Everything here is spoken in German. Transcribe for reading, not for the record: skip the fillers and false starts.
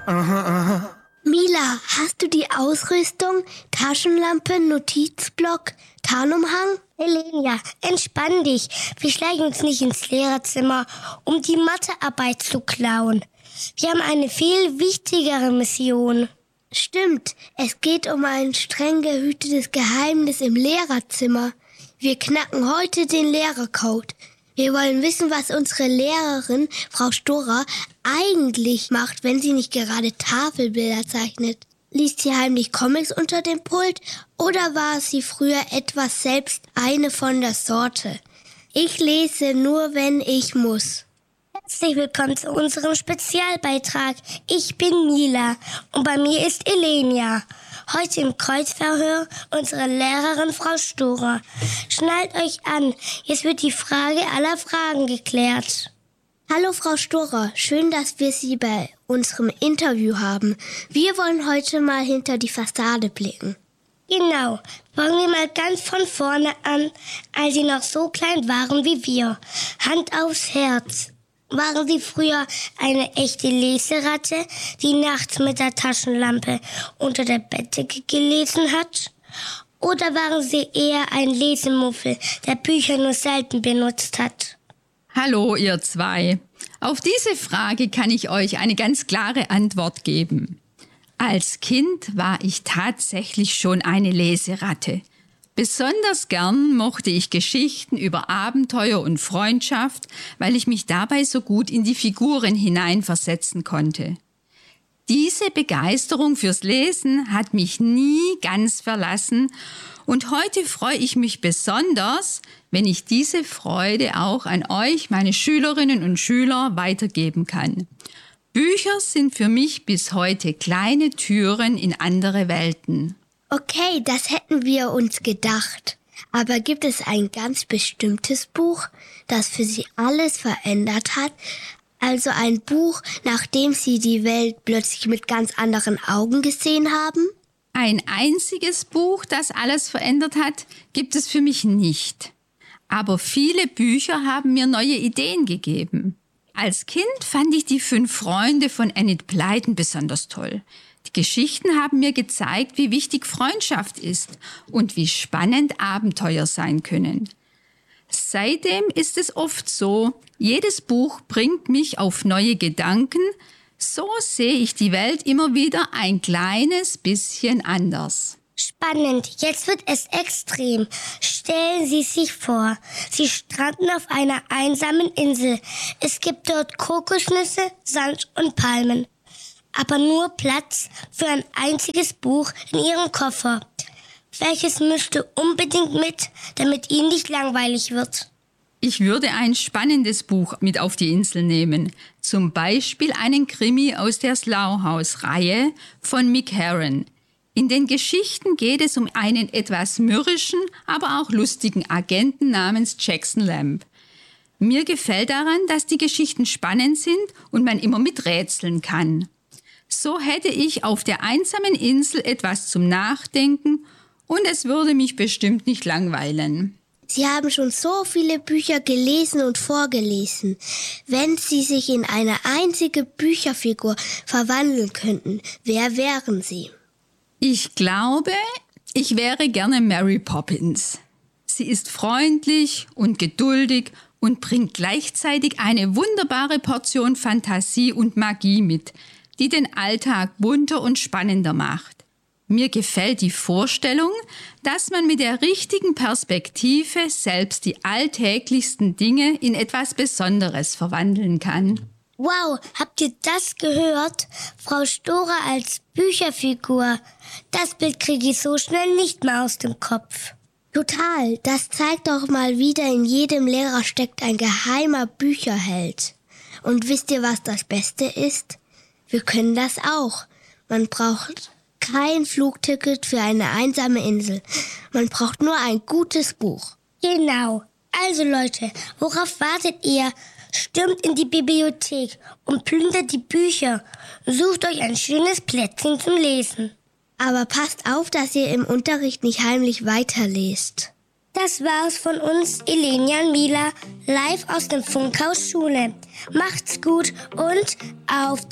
Mila, hast du die Ausrüstung? Taschenlampe, Notizblock, Tarnumhang? Elenia, entspann dich. Wir schleichen uns nicht ins Lehrerzimmer, um die Mathearbeit zu klauen. Wir haben eine viel wichtigere Mission. Stimmt, es geht um ein streng gehütetes Geheimnis im Lehrerzimmer. Wir knacken heute den Lehrercode. Wir wollen wissen, was unsere Lehrerin, Frau Storer, eigentlich macht, wenn sie nicht gerade Tafelbilder zeichnet. Liest sie heimlich Comics unter dem Pult oder war sie früher etwas selbst eine von der Sorte? Ich lese nur, wenn ich muss. Herzlich willkommen zu unserem Spezialbeitrag. Ich bin Mila und bei mir ist Elenia. Heute im Kreuzverhör unsere Lehrerin Frau Storer. Schnallt euch an, jetzt wird die Frage aller Fragen geklärt. Hallo Frau Storer, schön, dass wir Sie bei unserem Interview haben. Wir wollen heute mal hinter die Fassade blicken. Genau, fangen wir mal ganz von vorne an, als Sie noch so klein waren wie wir. Hand aufs Herz. Waren Sie früher eine echte Leseratte, die nachts mit der Taschenlampe unter der Bettdecke gelesen hat? Oder waren Sie eher ein Lesemuffel, der Bücher nur selten benutzt hat? Hallo ihr zwei. Auf diese Frage kann ich euch eine ganz klare Antwort geben. Als Kind war ich tatsächlich schon eine Leseratte. Besonders gern mochte ich Geschichten über Abenteuer und Freundschaft, weil ich mich dabei so gut in die Figuren hineinversetzen konnte. Diese Begeisterung fürs Lesen hat mich nie ganz verlassen und heute freue ich mich besonders, wenn ich diese Freude auch an euch, meine Schülerinnen und Schüler, weitergeben kann. Bücher sind für mich bis heute kleine Türen in andere Welten. Okay, das hätten wir uns gedacht. Aber gibt es ein ganz bestimmtes Buch, das für Sie alles verändert hat? Also ein Buch, nachdem Sie die Welt plötzlich mit ganz anderen Augen gesehen haben? Ein einziges Buch, das alles verändert hat, gibt es für mich nicht. Aber viele Bücher haben mir neue Ideen gegeben. Als Kind fand ich die 5 Freunde von Enid Blyton besonders toll. Die Geschichten haben mir gezeigt, wie wichtig Freundschaft ist und wie spannend Abenteuer sein können. Seitdem ist es oft so, jedes Buch bringt mich auf neue Gedanken. So sehe ich die Welt immer wieder ein kleines bisschen anders. Spannend, jetzt wird es extrem. Stellen Sie sich vor, Sie stranden auf einer einsamen Insel. Es gibt dort Kokosnüsse, Sand und Palmen. Aber nur Platz für ein einziges Buch in Ihrem Koffer. Welches müsste unbedingt mit, damit Ihnen nicht langweilig wird? Ich würde ein spannendes Buch mit auf die Insel nehmen. Zum Beispiel einen Krimi aus der Slough House-Reihe von Mick Herron. In den Geschichten geht es um einen etwas mürrischen, aber auch lustigen Agenten namens Jackson Lamb. Mir gefällt daran, dass die Geschichten spannend sind und man immer miträtseln kann. So hätte ich auf der einsamen Insel etwas zum Nachdenken und es würde mich bestimmt nicht langweilen. Sie haben schon so viele Bücher gelesen und vorgelesen. Wenn Sie sich in eine einzige Bücherfigur verwandeln könnten, wer wären Sie? Ich glaube, ich wäre gerne Mary Poppins. Sie ist freundlich und geduldig und bringt gleichzeitig eine wunderbare Portion Fantasie und Magie mit, die den Alltag bunter und spannender macht. Mir gefällt die Vorstellung, dass man mit der richtigen Perspektive selbst die alltäglichsten Dinge in etwas Besonderes verwandeln kann. Wow, habt ihr das gehört? Frau Storer als Bücherfigur. Das Bild kriege ich so schnell nicht mehr aus dem Kopf. Total, das zeigt doch mal wieder, in jedem Lehrer steckt ein geheimer Bücherheld. Und wisst ihr, was das Beste ist? Wir können das auch. Man braucht kein Flugticket für eine einsame Insel. Man braucht nur ein gutes Buch. Genau. Also Leute, worauf wartet ihr? Stürmt in die Bibliothek und plündert die Bücher. Sucht euch ein schönes Plätzchen zum Lesen. Aber passt auf, dass ihr im Unterricht nicht heimlich weiterlest. Das war's von uns, Elenia und Mila, live aus dem Funkhaus Schule. Macht's gut und auf